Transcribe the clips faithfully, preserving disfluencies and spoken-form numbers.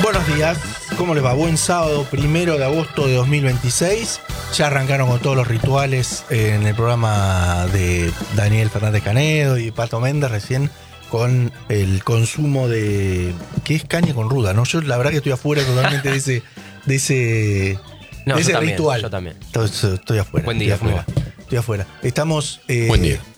Buenos días, ¿cómo les va? Buen sábado, primero de agosto de dos mil veintiséis. Ya arrancaron con todos los rituales en el programa de Daniel Fernández Canedo y Pato Méndez recién con el consumo de... ¿Qué es caña con ruda? ¿No? Yo la verdad que estoy afuera totalmente de ese, de ese, no, de ese yo también, ritual. Yo también. Estoy, estoy afuera. Buen día, estoy ¿cómo afuera. va? Estoy afuera. Estamos eh, Buen día.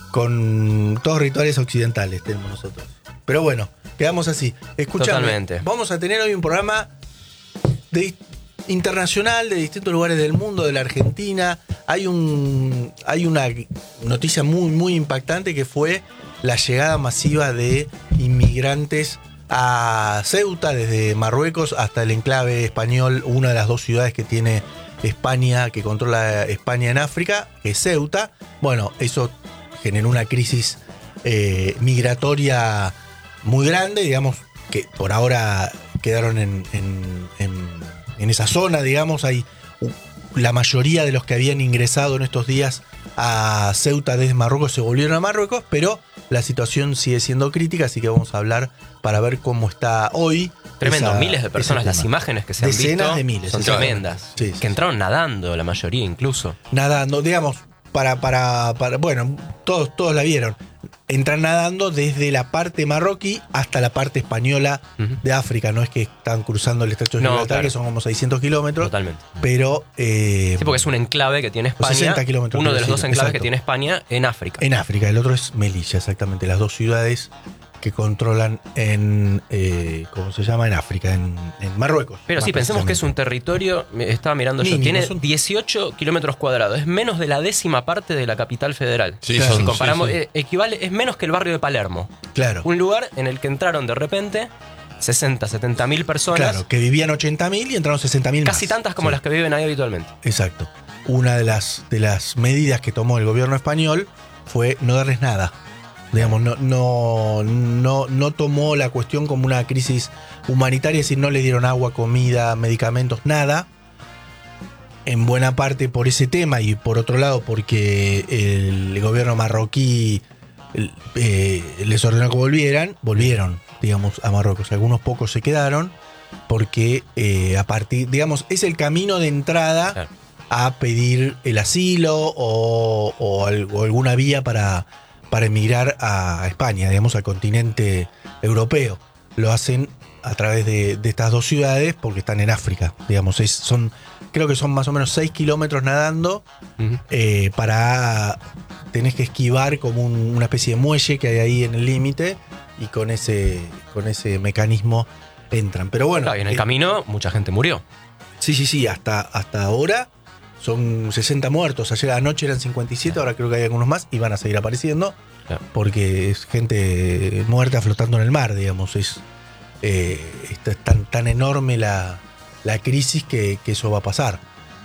Con todos rituales occidentales tenemos nosotros. Pero bueno, quedamos así. Escuchame, Totalmente. Vamos a tener hoy un programa de, internacional de distintos lugares del mundo, de la Argentina. Hay un hay una noticia muy, muy impactante que fue la llegada masiva de inmigrantes a Ceuta, desde Marruecos hasta el enclave español, una de las dos ciudades que tiene España, que controla España en África, que es Ceuta. Bueno, eso generó una crisis eh, migratoria muy grande, digamos, que por ahora quedaron en, en, en, en esa zona, digamos. Hay uh, la mayoría de los que habían ingresado en estos días a Ceuta desde Marruecos se volvieron a Marruecos, pero la situación sigue siendo crítica, así que vamos a hablar para ver cómo está hoy. Tremendo, esa, miles de personas, las imágenes que se han Decenas visto de miles, son tremendas. Sí, sí. Que entraron nadando, la mayoría incluso. Nadando, digamos, para, para, para bueno, todos, todos la vieron. Entran nadando desde la parte marroquí hasta la parte española uh-huh. de África. No es que están cruzando el estrecho de no, Gibraltar, claro. que son como seiscientos kilómetros. Totalmente. Pero... Eh, sí, porque es un enclave que tiene España. sesenta kilómetros. Uno de los dos enclaves exacto. que tiene España en África. En África, el otro es Melilla, exactamente. Las dos ciudades que controlan en, eh, ¿cómo se llama? En África, en, en Marruecos. Pero sí, pensemos que es un territorio, estaba mirando yo, Mínimo, tiene son... dieciocho kilómetros cuadrados, es menos de la décima parte de la capital federal. Sí, claro. son, si comparamos, sí, sí. Eh, equivale, es menos que el barrio de Palermo. Claro. Un lugar en el que entraron de repente sesenta, setenta mil personas. Claro, que vivían ochenta mil y entraron sesenta mil más. Casi tantas como sí. las que viven ahí habitualmente. Exacto. Una de las, de las medidas que tomó el gobierno español fue no darles nada. Digamos, no, no, no, no tomó la cuestión como una crisis humanitaria, es decir, no le dieron agua, comida, medicamentos, nada. En buena parte por ese tema y por otro lado porque el gobierno marroquí eh, les ordenó que volvieran, volvieron, digamos, a Marruecos. Algunos pocos se quedaron porque eh, a partir, digamos, es el camino de entrada claro. a pedir el asilo o, o, o alguna vía para... para emigrar a España, digamos, al continente europeo. Lo hacen a través de, de estas dos ciudades porque están en África, digamos. Es, son, creo que son más o menos seis kilómetros nadando uh-huh. eh, para... Tenés que esquivar como un, una especie de muelle que hay ahí en el límite y con ese, con ese mecanismo entran. Pero bueno... Claro, y en el eh, camino mucha gente murió. Sí, sí, sí, hasta, hasta ahora... Son sesenta muertos. Ayer anoche eran cincuenta y siete, claro. Ahora creo que hay algunos más y van a seguir apareciendo. Claro. Porque es gente muerta flotando en el mar, digamos. Es, eh, es tan, tan enorme la, la crisis que, que eso va a pasar.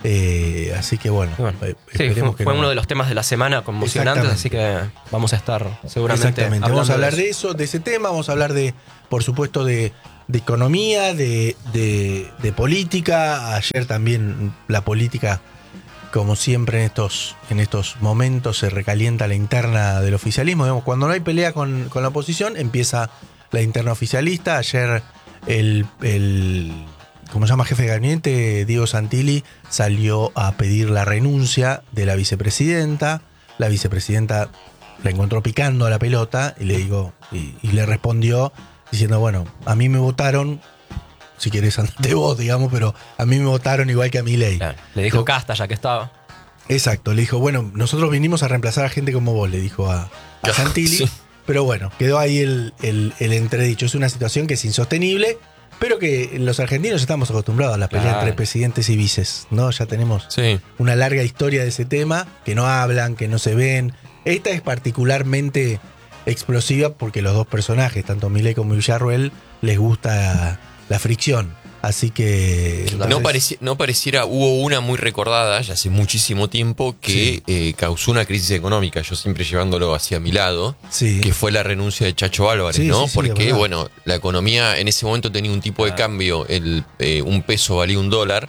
Eh, así que bueno, bueno eh, sí, fue, que fue no. uno de los temas de la semana conmocionantes, así que vamos a estar seguramente Exactamente. hablando Vamos a hablar de eso. de eso, de ese tema. Vamos a hablar de, por supuesto, de, de economía, de, de, de política. Ayer también la política... Como siempre en estos, en estos momentos se recalienta la interna del oficialismo. Digamos, cuando no hay pelea con, con la oposición, empieza la interna oficialista. Ayer el, el ¿cómo se llama? jefe de gabinete, Diego Santilli, salió a pedir la renuncia de la vicepresidenta. La vicepresidenta la encontró picando a la pelota y le digo, y, y le respondió diciendo, bueno, a mí me votaron. Si querés andate vos, digamos, pero a mí me votaron igual que a Milei. Claro. Le dijo Casta ya que estaba. Exacto, le dijo, bueno, nosotros vinimos a reemplazar a gente como vos, le dijo a, a Santilli. Sí. Pero bueno, quedó ahí el, el, el entredicho. Es una situación que es insostenible, pero que los argentinos estamos acostumbrados a la pelea claro. entre presidentes y vices, ¿no? Ya tenemos sí. una larga historia de ese tema, que no hablan, que no se ven. Esta es particularmente explosiva porque los dos personajes, tanto Milei como Villarruel, les gusta... la fricción, así que... Entonces... No, pareci- no pareciera, hubo una muy recordada ya hace muchísimo tiempo que sí. eh, causó una crisis económica, yo siempre llevándolo hacia mi lado, sí. que fue la renuncia de Chacho Álvarez, sí, ¿no? Sí, sí, porque, bueno, la economía en ese momento tenía un tipo de cambio, el, eh, un peso valía un dólar,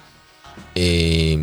eh,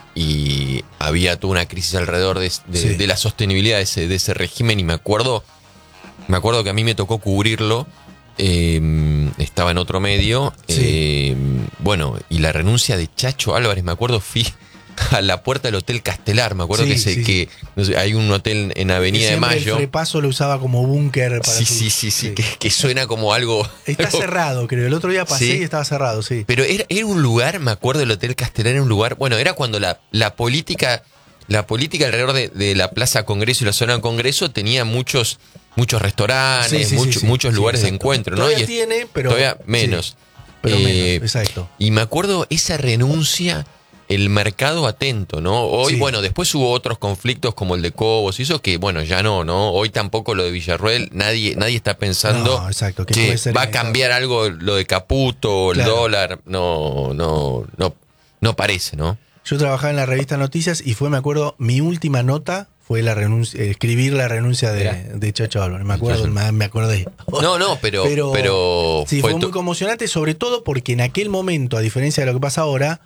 y había toda una crisis alrededor de, de, sí. de la sostenibilidad de ese, de ese régimen, y me acuerdo, me acuerdo que a mí me tocó cubrirlo, eh, estaba en otro medio. Sí. Eh, bueno, y la renuncia de Chacho Álvarez, me acuerdo, fui a la puerta del Hotel Castelar, me acuerdo sí, que, se, sí, que sí. No sé, hay un hotel en Avenida de Mayo. El Frepaso lo usaba como búnker para sí, sus, sí, sí, sí, sí, que, que suena como algo... Está algo, cerrado, creo. El otro día pasé ¿sí? y estaba cerrado, sí. Pero era, era un lugar, me acuerdo, el Hotel Castelar era un lugar... Bueno, era cuando la, la política la política alrededor de, de la Plaza Congreso y la zona de Congreso tenía muchos... Muchos restaurantes, sí, sí, mucho, sí, sí, muchos sí, lugares sí, de encuentro, ¿no? Todavía y tiene, pero... Todavía menos. Sí, pero eh, menos, exacto. Y me acuerdo esa renuncia, el mercado atento, ¿no? Hoy, sí. bueno, después hubo otros conflictos como el de Cobos y eso que, bueno, ya no, ¿no? Hoy tampoco lo de Villarruel, nadie, nadie está pensando no, exacto, que, que va a cambiar algo lo de Caputo, el claro. dólar, no, no, no, no parece, ¿no? Yo trabajaba en la revista Noticias y fue, me acuerdo, mi última nota fue la renuncia, escribir la renuncia de, de Chacho Álvarez. Me acuerdo, me, me acordé. No, no, pero... Pero, pero sí, fue, fue muy conmocionante, sobre todo porque en aquel momento, a diferencia de lo que pasa ahora,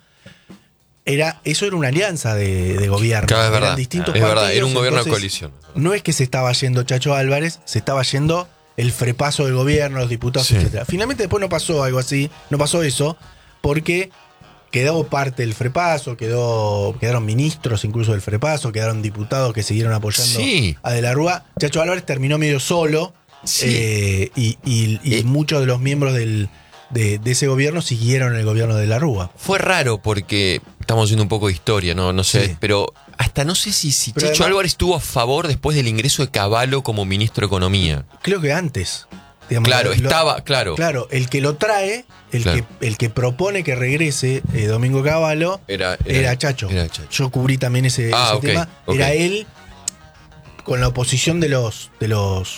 era eso era una alianza de, de gobierno. Claro, es verdad, Eran distintos es partidos, verdad, era un gobierno entonces, de coalición. No es que se estaba yendo Chacho Álvarez, se estaba yendo el frepaso del gobierno, los diputados, sí. etcétera. Finalmente después no pasó algo así, no pasó eso, porque... Quedó parte del frepaso, quedó, quedaron ministros incluso del frepaso, quedaron diputados que siguieron apoyando sí. a De la Rúa. Chacho Álvarez terminó medio solo sí. eh, y, y, y eh. muchos de los miembros del, de, de ese gobierno siguieron el gobierno de De la Rúa. Fue raro porque estamos haciendo un poco de historia, no, no sé, sí. pero hasta no sé si, si Chacho además, Álvarez estuvo a favor después del ingreso de Cavallo como ministro de Economía. Creo que antes. Digamos, claro, lo, estaba, claro. Claro, el que lo trae, el, claro. que, el que propone que regrese eh, Domingo Cavallo era, era, era, Chacho. era Chacho. Yo cubrí también ese, ah, ese okay, tema. Okay. Era él con la oposición de los, de los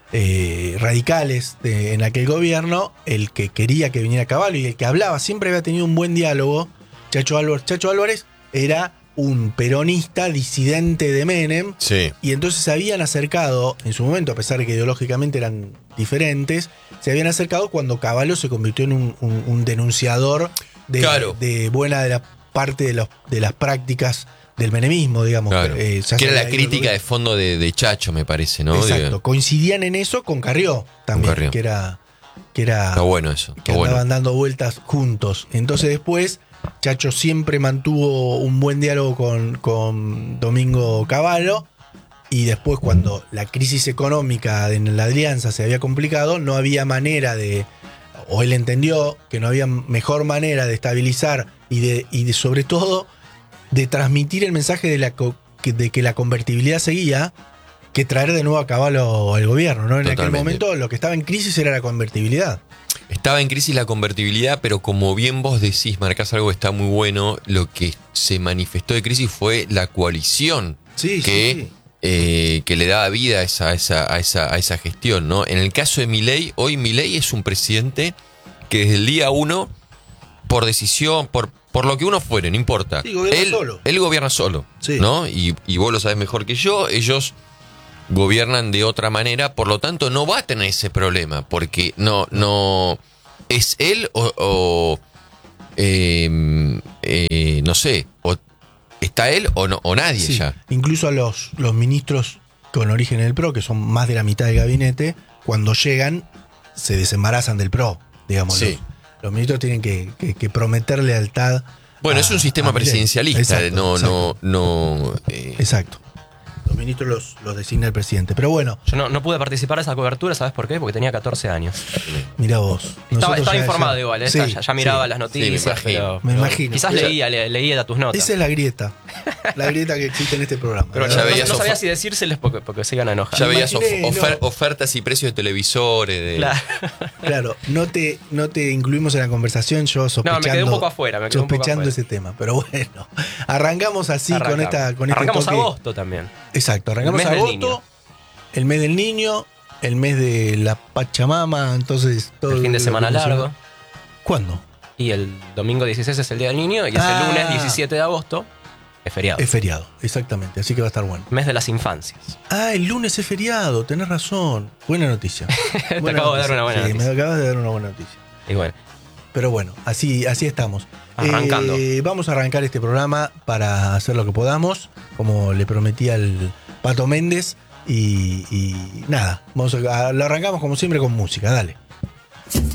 eh, radicales de, en aquel gobierno, el que quería que viniera Cavallo y el que hablaba, siempre había tenido un buen diálogo. Chacho Álvarez, Chacho Álvarez era un peronista disidente de Menem, sí. y entonces se habían acercado, en su momento, a pesar de que ideológicamente eran diferentes, se habían acercado cuando Cavallo se convirtió en un, un, un denunciador de, claro. de buena de la parte de, los, de las prácticas del menemismo, digamos. Claro. Eh, que era la crítica de fondo de, de Chacho, me parece, ¿no? Exacto. De... Coincidían en eso con Carrió también, con Carrió. que era... Que era está bueno eso. Está que andaban bueno. dando vueltas juntos. Entonces después... Chacho siempre mantuvo un buen diálogo con, con Domingo Cavallo y después cuando la crisis económica en la alianza se había complicado, no había manera de, o él entendió que no había mejor manera de estabilizar y de, y de sobre todo de transmitir el mensaje de, la, de que la convertibilidad seguía que traer de nuevo a Cavallo al gobierno, ¿no? En Totalmente. Aquel momento lo que estaba en crisis era la convertibilidad. Estaba en crisis la convertibilidad, pero como bien vos decís, marcás algo que está muy bueno, lo que se manifestó de crisis fue la coalición sí, que, sí, sí. Eh, que le daba vida a esa, a, esa, a, esa, a esa gestión, ¿no? En el caso de Milei, hoy Milei es un presidente que desde el día uno, por decisión, por, por lo que uno fuere, no importa, sí, gobierna él, solo. él gobierna solo, sí. ¿no? Y, y vos lo sabés mejor que yo, ellos... gobiernan de otra manera, por lo tanto no va a tener ese problema, porque no, no es él o, o eh, eh, no sé, o está él o no, o nadie sí, ya. Incluso a los, los ministros con origen en el P R O, que son más de la mitad del gabinete, cuando llegan se desembarazan del P R O, digamos. Sí. Los, los ministros tienen que, que, que prometer lealtad. Bueno, a, es un sistema presidencialista, exacto, no, exacto. no, no. Eh. Exacto. Los ministros los, los designa el presidente. Pero bueno. Yo no, no pude participar de esa cobertura, ¿sabes por qué? Porque tenía catorce años. Mirá vos. Estaba, estaba ya, informado ya, igual, ¿eh? sí, ya, ya miraba sí, las noticias. Sí, me imagino. Pero, me imagino. Quizás Esa, leía, le, leía tus notas. Esa es la grieta. La grieta que existe en este programa. Pero no, no, no sabía si decírseles porque, porque se iban a enojar. Ya veías imaginé, of, ofer, no. ofertas y precios de televisores. De... Claro. Claro, no te, no te incluimos en la conversación, yo sospechando, no, me quedé un poco afuera, me quedé sospechando un poco ese tema. Pero bueno, arrancamos así arrancamos. con esta con Arrancamos este toque. agosto también. Exacto, arrancamos agosto, el mes del niño, el mes de la Pachamama, entonces todo el fin de semana largo. ¿Cuándo? Y el domingo dieciséis es el Día del Niño y es ah, el lunes diecisiete de agosto. Es feriado. Es feriado, exactamente, así que va a estar bueno. Mes de las infancias. Ah, el lunes es feriado, tenés razón. Buena noticia. Te buena acabo noticia. de dar una buena sí, noticia. Me acabas de dar una buena noticia. Y bueno. Pero bueno, así, así estamos. Arrancando. Eh, vamos a arrancar este programa para hacer lo que podamos, como le prometí al Pato Méndez. Y, y nada, vamos a, lo arrancamos como siempre con música, dale. Chau.